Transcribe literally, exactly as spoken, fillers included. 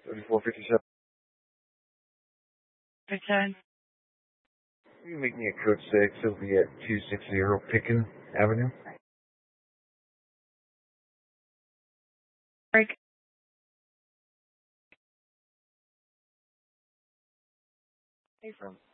thirty-four fifty-seven. Return. You make me a code six. It'll be at two sixty Pitkin Avenue. Break. Hey, from.